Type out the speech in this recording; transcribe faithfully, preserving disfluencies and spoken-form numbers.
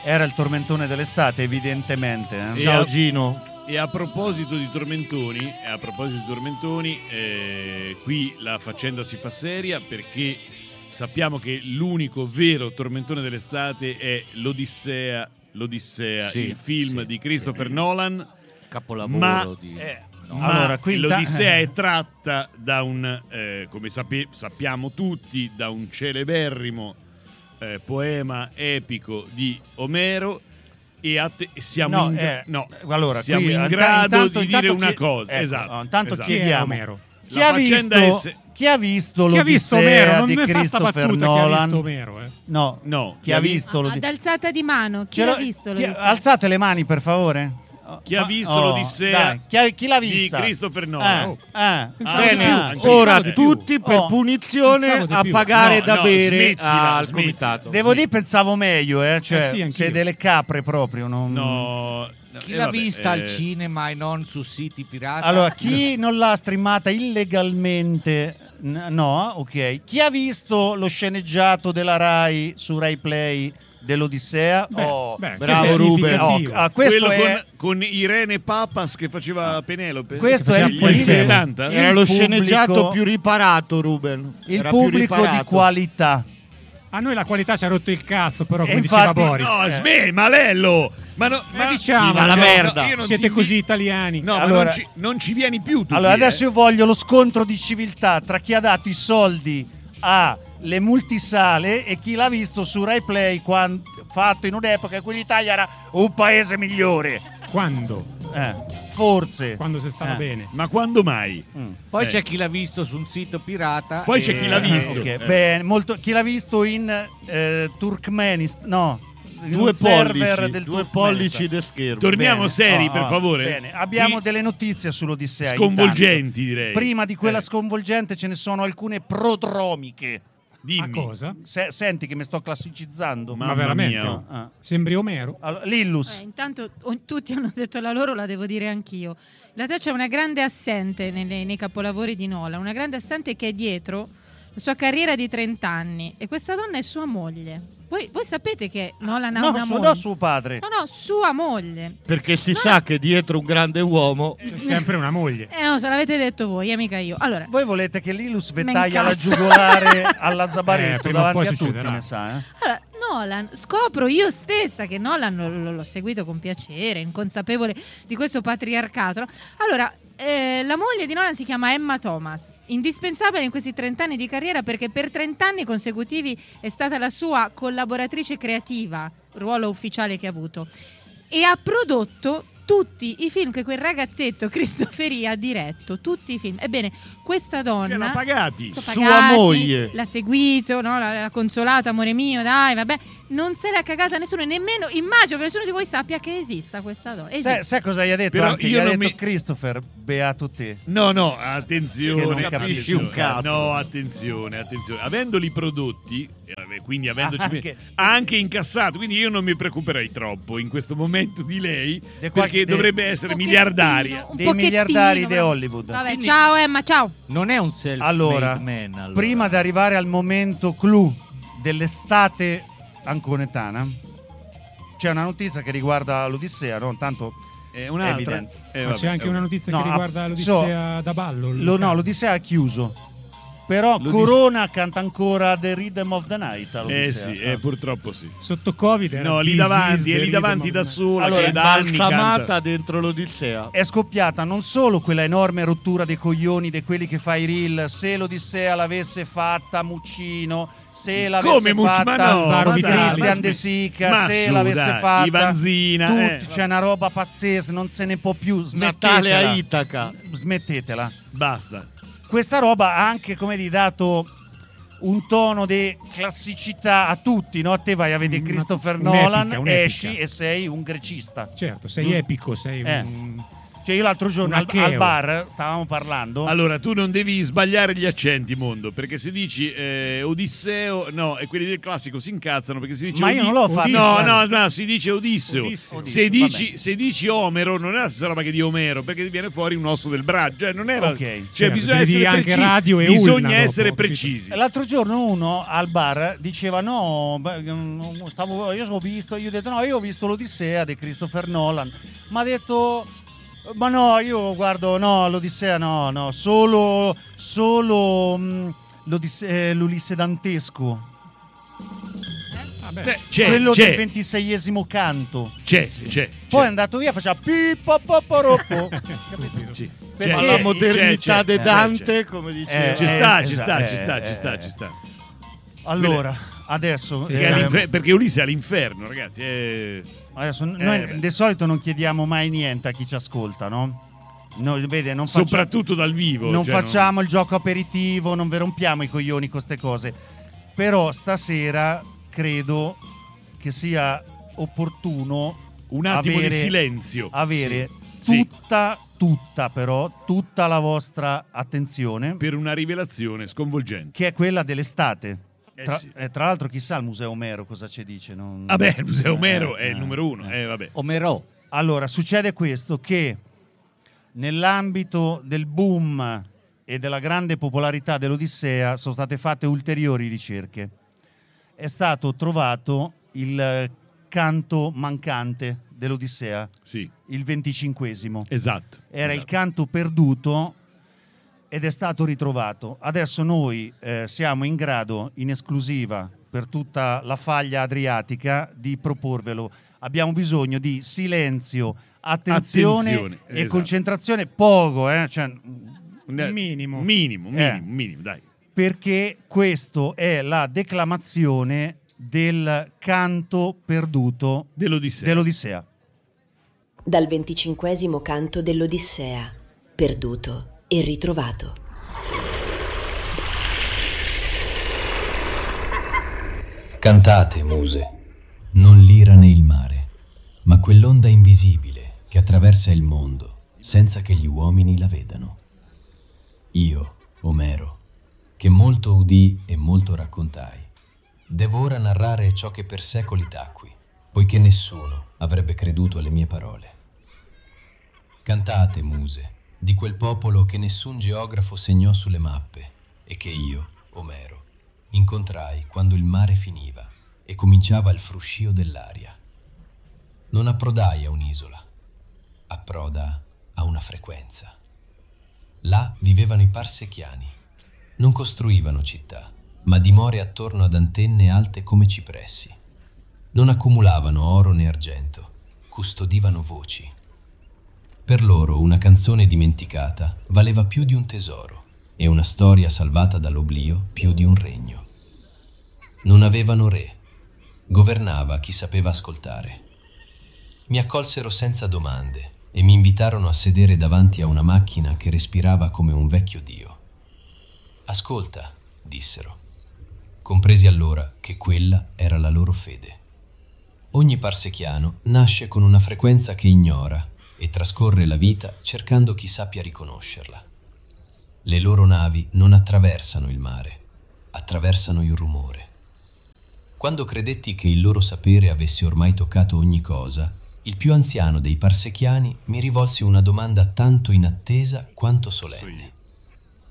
Era il tormentone dell'estate, evidentemente. Eh? Ciao a, Gino. E a proposito di tormentoni, e a proposito di tormentoni, eh, qui la faccenda si fa seria perché sappiamo che l'unico vero tormentone dell'estate è l'Odissea, l'Odissea, Sì, il film sì, di Christopher sì. Nolan. Capolavoro Ma, di... eh, no. ma Allora, qui inta- l'Odissea è tratta da un, eh, come sape- sappiamo tutti, da un celeberrimo eh, poema epico di Omero. E a te, siamo No, in, gra- eh, no, allora, siamo qui, in int- grado intanto- di intanto dire una chi- cosa. ecco, esatto, no, intanto esatto. Chi è chiediamo Omero? chi La ha, visto, faccenda è se- chi ha visto Chi ha visto l'Odissea Omero? Non di mi fa sta Christopher battuta chi ha Nolan? visto Omero, eh. No, No, chi ha visto Ad l'Odissea? alzata di mano, chi Ce l'ha l'ho- visto? chi- l'Odissea? alzate le mani per favore. Chi ha Fa- visto oh, l'Odissea dai, chi, ha- chi l'ha di vista? Christopher Nolan? Eh, eh. Pensavo Bene, di più. ah. Anche Ora io, eh. tutti per Oh. punizione Pensavo di a più. pagare No, da no, bere smettila, al smettila. comitato. Devo dire, pensavo meglio, eh. Cioè, Eh sì, anch'io. sei delle capre proprio. Non... No, Chi eh, l'ha vabbè, vista eh, al cinema e non su siti pirata? Allora, chi non l'ha streamata illegalmente, n- no, ok. Chi ha visto lo sceneggiato della Rai su Rai Play dell'Odissea? Beh, oh, beh, bravo, questo è Ruben. oh, significativo. ah, questo quello è con, con Irene Papas che faceva Penelope. Questo è Gli il- anni il- settanta? il Era lo pubblico- sceneggiato più riparato, Ruben. il Era più pubblico di riparato. qualità. A noi la qualità ci ha rotto il cazzo, però, E come infatti- diceva Boris. No, Eh. sme, Malello! Ma, no, Ma diciamo, Viva la cioè, merda. io non siete ti- così italiani. No, ma Allora- non, ci, non ci vieni più tu. Allora, qui, adesso eh. io voglio lo scontro di civiltà tra chi ha dato i soldi alle multisale e chi l'ha visto su Rai Play quando, fatto in un'epoca in cui l'Italia era un paese migliore. Quando? Eh, forse. Quando si stava Eh. bene. Ma quando mai? Mm. Poi Eh. c'è chi l'ha visto su un sito pirata. Poi e- c'è chi l'ha visto. Ok, Eh. bene, molto, chi l'ha visto in eh, Turkmenistan? No, in Due un server pollici, del due Turkmenistan. pollici de schermo. Torniamo Bene. seri, Oh, per oh, favore. Bene, abbiamo Qui- delle notizie sull'Odissea. Sconvolgenti, intanto. direi. Prima di quella Eh. sconvolgente ce ne sono alcune prodromiche. Dimmi. A cosa? Se- senti che mi sto classicizzando. Mamma Ma veramente? mia. Ah. Sembri Omero? Allora, Lillus. Eh, intanto o- tutti hanno detto la loro, la devo dire anch'io. In realtà c'è una grande assente nei, nei capolavori di Nolan, una grande assente che è dietro la sua carriera di trenta anni, e questa donna è sua moglie. Voi, voi sapete che Nolan ha No, una suo, moglie? no, suo padre. No, no, sua moglie. Perché si sa che dietro un grande uomo C'è sempre una moglie. Eh no, se l'avete detto voi, eh, mica io. Allora, Voi volete che Lillus Me vettaglia la incazzo. giugolare alla Eh, Zabaretto prima o davanti poi a tutti, succederà. mi sa, eh? allora, Nolan, scopro io stessa che Nolan lo- lo- l'ho seguito con piacere, inconsapevole di questo patriarcato. no? Allora, eh, la moglie di Nolan si chiama Emma Thomas, indispensabile in questi trenta anni di carriera perché per trenta anni consecutivi è stata la sua collaboratrice creativa, ruolo ufficiale che ha avuto, e ha prodotto tutti i film che quel ragazzetto Cristoferi ha diretto, tutti i film. Ebbene, questa donna Ce l'ha pagati. l'ha Sua pagati, moglie. l'ha seguito, no? l'ha, l'ha consolato, amore mio, dai, vabbè. Non se l'ha cagata nessuno, e nemmeno immagino che nessuno di voi sappia che esista questa donna. Sai, Esiste. sai cosa gli ha detto? Però Anche, io gli ha non detto mi- Christopher, beato te. No, no, Che attenzione. non capisci attenzione. un cazzo. No, attenzione, attenzione. Avendoli prodotti, eh, vabbè, quindi avendoci Anche- ha anche incassato, quindi io non mi preoccuperei troppo in questo momento di lei, De qualche- perché de- dovrebbe essere Un miliardaria. pochettino, un Dei pochettino, miliardari di vabbè. Hollywood. Vabbè, Quindi- ciao Emma, ciao. Non è un self-made Allora, man, allora. prima di arrivare al momento clou dell'estate anconetana, c'è una notizia che riguarda l'Odissea, no? Tanto È un'altra. evidente. Eh, Ma vabbè, c'è anche vabbè. una notizia No, che riguarda ah, l'Odissea da ballo. il lo, no, canto. l'Odissea ha chiuso. Però L'Odissea- Corona canta ancora The Rhythm of the Night Eh all'Odissea. sì, eh, purtroppo sì. Sotto Covid era No, lì This davanti, is è the lì rhythm davanti of da the- sola, Allora, che da anni balsamata canta. dentro l'Odissea. È scoppiata non solo quella enorme rottura dei coglioni di quelli che fa i reel, se l'Odissea l'avesse fatta Muccino, se l'avesse Come Mucci? fatta Ma no, Baro ma Vitali. dai, Christian ma De sm- Sica, ma se su, l'avesse dai, fatta Ivanzina, tutti, eh. c'è una roba pazzesca, non se ne può più, Natale a smettetela. Itaca. Smettetela. Basta. Questa roba ha anche, come dire, dato un tono di classicità a tutti, no? Te vai a vedere Una- Christopher un'epica, Nolan, un'epica. esci e sei un grecista. Certo, sei Tu- epico, sei Eh. un... Cioè io l'altro giorno Un al, acheo. al bar stavamo parlando. Allora, tu non devi sbagliare gli accenti, Mondo, perché se dici eh, Odisseo, no, e quelli del classico si incazzano perché si dice Ma io non l'ho fatto. No, no, no, si dice Odisseo. Odisseo. Se, Odisseo, dici, vabbè. se dici Omero, non è la stessa roba che di Omero, perché ti viene fuori un osso del braccio. Cioè, non è la- Ok. cioè, Certo, bisogna devi essere dire anche precisi. radio e Bisogna ulna essere dopo, precisi. L'altro giorno uno al bar diceva no, beh, mm, stavo, io ho visto, io ho detto no, io ho visto l'Odissea di Christopher Nolan. Ma ha detto ma no, io guardo, no, l'Odissea no, no, solo, solo mh, l'Odissea, l'Ulisse dantesco. Vabbè. Beh, c'è, Quello c'è, del ventiseiesimo canto. c'è, c'è, Poi è c'è. andato via, faceva pippo poppo roppo. Stupido. Sì. Perché- Ma C'è, la c'è, modernità c'è, de c'è, Dante, c'è. come Eh, dice. Ci sta, eh, ci sta, esatto, ci sta, eh, ci sta, eh, ci sta. Allora, adesso Sì, Perché, eh, all'infer- perché Ulisse è all'inferno, ragazzi. è- adesso Eh, noi beh. di solito non chiediamo mai niente a chi ci ascolta, no? Noi, vede, non faccia- Soprattutto dal vivo. non cioè, facciamo il gioco aperitivo, non vi rompiamo i coglioni con queste cose. Però stasera credo che sia opportuno Un attimo avere, di silenzio. avere Sì. tutta, tutta però, tutta la vostra attenzione, Per una rivelazione sconvolgente. che è quella dell'estate. Eh Tra, sì. eh, tra l'altro chissà il Museo Omero cosa ci dice. Non... Vabbè, il Museo Omero Eh, è il eh, numero uno. eh. Eh, vabbè. Omero. Allora, succede questo, che nell'ambito del boom e della grande popolarità dell'Odissea sono state fatte ulteriori ricerche. È stato trovato il eh, canto mancante dell'Odissea, Sì, il venticinquesimo. esatto. Era il esatto. canto perduto ed è stato ritrovato. Adesso noi eh, siamo in grado, in esclusiva per tutta la faglia adriatica, di proporvelo. Abbiamo bisogno di silenzio, attenzione, Attenzione, e esatto. concentrazione, poco, eh, cioè, Eh, Minimo. Minimo, minimo, Eh. minimo, dai. perché questo è la declamazione del canto perduto Dell'Odissea. dell'Odissea. Dal venticinquesimo canto dell'Odissea, perduto e ritrovato. Cantate, muse, non l'ira né il mare, ma quell'onda invisibile che attraversa il mondo senza che gli uomini la vedano. Io, Omero, che molto udì e molto raccontai, devo ora narrare ciò che per secoli tacqui, poiché nessuno avrebbe creduto alle mie parole. Cantate, muse, di quel popolo che nessun geografo segnò sulle mappe e che io, Omero, incontrai quando il mare finiva e cominciava il fruscio dell'aria. Non approdai a un'isola, approda a una frequenza. Là vivevano i parsechiani. Non costruivano città, ma dimore attorno ad antenne alte come cipressi. Non accumulavano oro né argento, custodivano voci. Per loro una canzone dimenticata valeva più di un tesoro e una storia salvata dall'oblio più di un regno. Non avevano re, governava chi sapeva ascoltare. Mi accolsero senza domande e mi invitarono a sedere davanti a una macchina che respirava come un vecchio dio. Ascolta, dissero. Compresi allora che quella era la loro fede. Ogni parsechiano nasce con una frequenza che ignora e trascorre la vita cercando chi sappia riconoscerla. Le loro navi non attraversano il mare, attraversano il rumore. Quando credetti che il loro sapere avesse ormai toccato ogni cosa, il più anziano dei parsechiani mi rivolse una domanda tanto inattesa quanto solenne.